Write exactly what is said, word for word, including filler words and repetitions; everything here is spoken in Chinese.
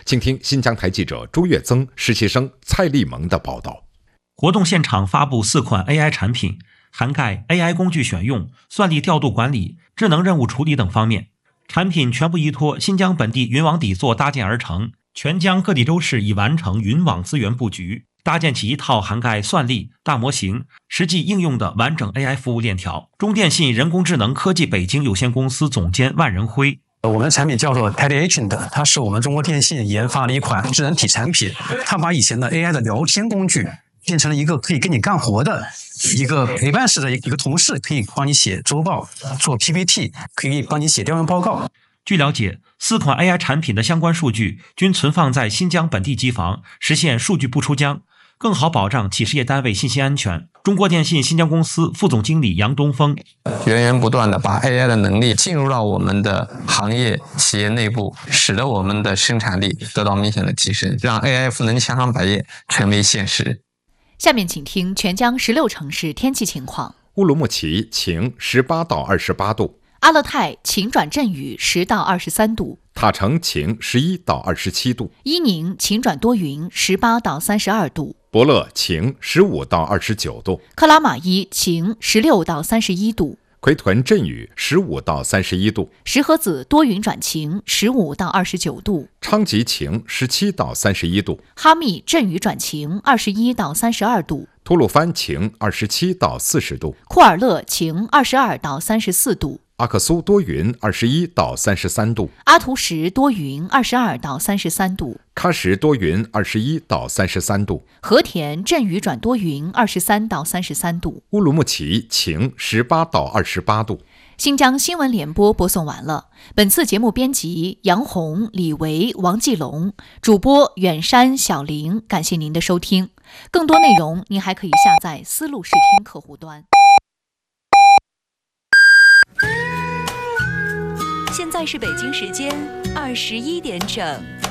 请听新疆台记者朱月增、实习生蔡丽萌的报道。 活动现场发布四款 A I 产品，涵盖 A I 工具选用、算力调度管理、智能任务处理等方面。产品全部依托新疆本地云网底座搭建而成，全疆各地州市已完成云网资源布局，搭建起一套涵盖算力、大模型、实际应用的完整 A I 服务链条。中电信人工智能科技北京有限公司总监万仁辉： 我们的产品叫做 TedAgent， 它是我们中国电信研发的一款智能体产品，它把以前的 A I 的聊天工具变成了一个可以跟你干活的一个陪伴式的一个同事，可以帮你写周报、做 P P T， 可以帮你写调研报告。 据了解，四款 A I 产品的相关数据均存放在新疆本地机房，实现数据不出疆，更好保障企事业单位信息安全。中国电信新疆公司副总经理杨东峰： 源源不断的把 A I 的能力进入到我们的行业企业内部，使得我们的生产力得到明显的提升，让 A I 赋能枪商百业成为现实。 下面请听全疆十六城市天气情况。 乌鲁木齐晴，十八到二十八度； 阿勒泰晴转阵雨，十到二十三度； 塔城晴，十一到二十七度； 伊宁晴转多云，十八到三十二度； 博乐晴，十五到二十九度； 克拉玛依晴，十六到三十一度； 奎屯阵雨，十五到三十一度； 石河子多云转晴，十五到二十九度； 昌吉晴，十七到三十一度； 哈密阵雨转晴，二十一到三十二度； 吐鲁番晴，二十七到四十度； 库尔勒晴，二十二到三十四度； 阿克苏多云，二十一到三十三度； 阿图什多云，二十二到三十三度； 喀什多云，二十一到三十三度； 和田阵雨转多云，二十三到三十三度； 乌鲁木齐晴，十八到二十八度。 新疆新闻联播播送完了。本次节目编辑杨红、李维、王继龙，主播远山、小玲。感谢您的收听。更多内容您还可以下载思路视听客户端。 现在是北京时间二十一点整。